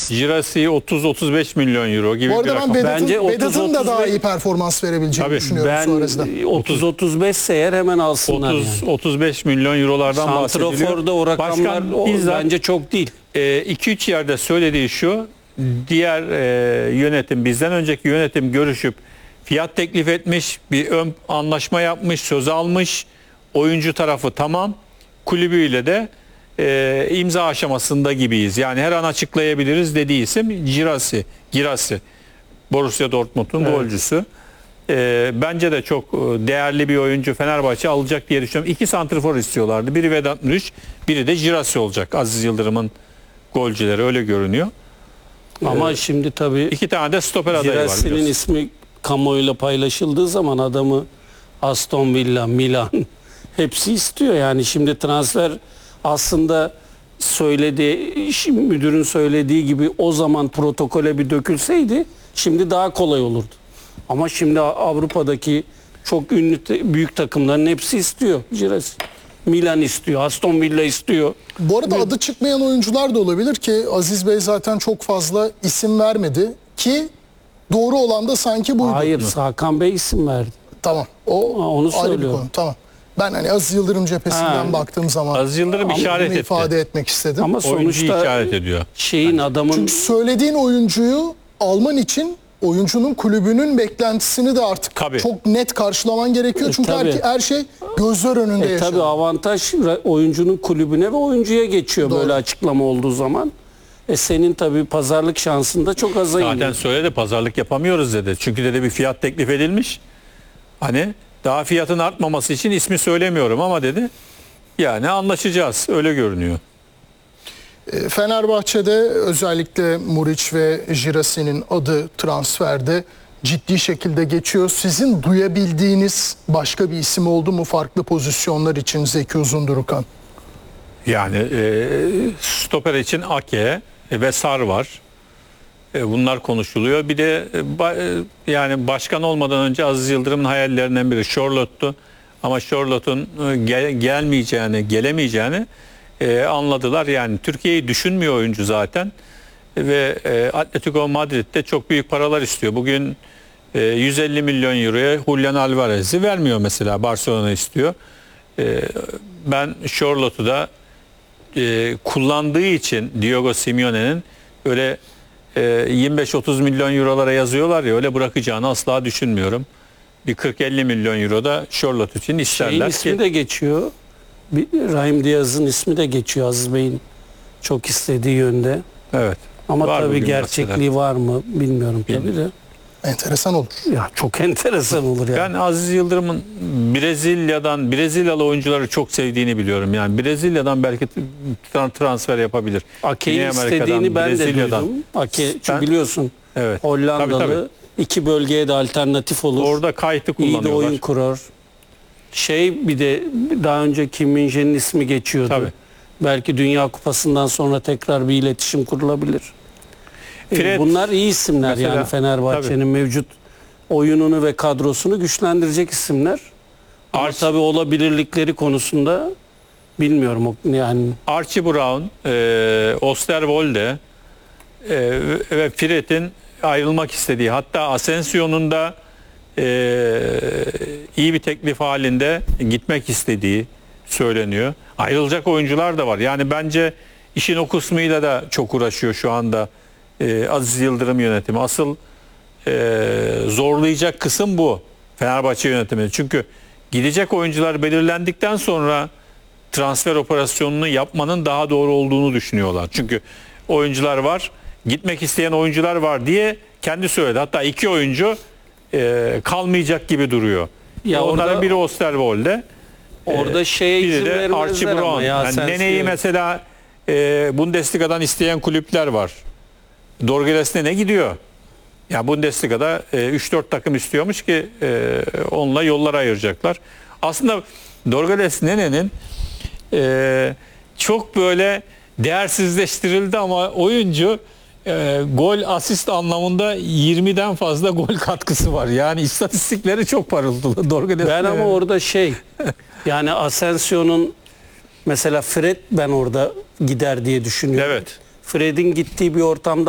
Girassi 30-35 milyon euro gibi Bu arada bir ben rakam. Bence Vedat'ın da daha 30-35 iyi performans verebileceğini Tabii, düşünüyorum Ben sonrasında. 30-35 eğer hemen alsınlar. 30-35 milyon eurolardan bahsediliyor. Santrafor'da o rakamlar Başkan bizzat bence çok değil. 2-3 yerde söylediği şu: diğer yönetim, bizden önceki yönetim görüşüp fiyat teklif etmiş, bir ön anlaşma yapmış, söz almış, oyuncu tarafı tamam, kulübüyle de imza aşamasında gibiyiz. Yani her an açıklayabiliriz dediği isim Girassi. Borussia Dortmund'un golcüsü. Bence de çok değerli bir oyuncu, Fenerbahçe alacak diye düşünüyorum. 2 santrfor istiyorlardı. Biri Vedat Muriç, biri de Girassi olacak. Aziz Yıldırım'ın golcüleri öyle görünüyor. Ama şimdi tabii 2 tane de stoper adayı var. Girassi'nin biliyorsun. ismi kamuoyuyla paylaşıldığı zaman adamı Aston Villa, Milan hepsi istiyor. Yani şimdi transfer aslında müdürün söylediği gibi o zaman protokole bir dökülseydi şimdi daha kolay olurdu. Ama şimdi Avrupa'daki çok ünlü büyük takımların hepsi istiyor Girassi. Milan istiyor, Aston Villa istiyor. Bu arada adı çıkmayan oyuncular da olabilir ki Aziz Bey zaten çok fazla isim vermedi ki doğru olan da sanki buydu. Hayır, Hakan Bey isim verdi. Tamam. Onu ayrı bir söylüyorum. konu. Tamam. Ben hani Aziz Yıldırım cephesinden baktığım zaman Aziz Yıldırım bunu işaret etti. ifade etmek istedim. Ama Oyuncu sonuçta işaret ediyor. şeyin adamın Çünkü söylediğin oyuncuyu alman için oyuncunun kulübünün beklentisini de artık Tabii. çok net karşılaman gerekiyor. Çünkü tabii. her şey gözler önünde yaşanıyor. tabii avantaj oyuncunun kulübüne ve oyuncuya geçiyor Doğru. böyle açıklama olduğu zaman. Senin tabii pazarlık şansın da çok aza iniyor. Zaten söyledi, pazarlık yapamıyoruz dedi. Çünkü dedi bir fiyat teklif edilmiş. Hani daha fiyatın artmaması için ismi söylemiyorum ama dedi. Yani anlaşacağız. Öyle görünüyor. Fenerbahçe'de özellikle Muriç ve Girassi'nin adı transferde ciddi şekilde geçiyor. Sizin duyabildiğiniz başka bir isim oldu mu farklı pozisyonlar için Zeki Uzundurukan? Yani stoper için Ake ve Sar var. Bunlar konuşuluyor. Bir de yani başkan olmadan önce Aziz Yıldırım'ın hayallerinden biri Charlotte'tu. Ama Charlotte'un gelemeyeceğini anladılar. Yani Türkiye'yi düşünmüyor oyuncu zaten. Ve Atletico Madrid'de çok büyük paralar istiyor. Bugün 150 milyon euroya Julian Alvarez'i vermiyor mesela. Barcelona istiyor. Ben Charlotte'u da kullandığı için Diego Simeone'nin öyle 25-30 milyon eurolara yazıyorlar ya, öyle bırakacağını asla düşünmüyorum. Bir 40-50 milyon euro da Charlotte için isterler ismi ki. de geçiyor. Raheem Diaz'ın ismi de geçiyor Aziz Bey'in çok istediği yönde. Evet. Ama Var tabii bugün gerçekliği var mı bilmiyorum tabii de. Enteresan olur. Ya çok enteresan olur yani. Ben Aziz Yıldırım'ın Brezilyalı oyuncuları çok sevdiğini biliyorum. Yani Brezilya'dan belki transfer yapabilir. Ake'yi Güney Amerika'dan, istediğini ben de Brezilya'dan. duydum. Ake çünkü Ben- biliyorsun Evet. Hollandalı Tabii. iki bölgeye de alternatif olur. Orada kayıtı İyi de oyun kullanıyorlar. kurar. Bir de daha önce Kim Min-jae'nin ismi geçiyordu. Tabii. Belki Dünya Kupası'ndan sonra tekrar bir iletişim kurulabilir. Fred, Bunlar iyi isimler mesela, yani Fenerbahçe'nin mevcut oyununu ve kadrosunu güçlendirecek isimler. Ama tabii olabilirlikleri konusunda bilmiyorum yani. Archie Brown, Osterwolde ve Fred'in ayrılmak istediği, hatta Asensio'nun da iyi bir teklif halinde gitmek istediği söyleniyor. Ayrılacak oyuncular da var. Yani bence işin o kısmıyla da çok uğraşıyor şu anda Aziz Yıldırım yönetimi. Asıl zorlayacak kısım bu Fenerbahçe yönetimi. Çünkü gidecek oyuncular belirlendikten sonra transfer operasyonunu yapmanın daha doğru olduğunu düşünüyorlar. Çünkü oyuncular var, gitmek isteyen oyuncular var diye kendi söyledi. Hatta 2 oyuncu kalmayacak gibi duruyor. Ya onların orada- biri Osterwolde. Orada şeye Biri izin de vermezler Archie ama Brown. ya Yani sen Nene'yi mesela Bundesliga'dan isteyen kulüpler var. Dorgeles Nene gidiyor. Ya Bundesliga'da 3-4 takım istiyormuş ki onunla yollar ayıracaklar. Aslında Dorgeles Nene'nin çok böyle değersizleştirildi ama oyuncu gol asist anlamında 20'den fazla gol katkısı var. Yani istatistikleri çok parıltılı. Dorgeles Ben ama orada yani Asensio'nun mesela Fred ben orada gider diye düşünüyorum. Evet. Fred'in gittiği bir ortamda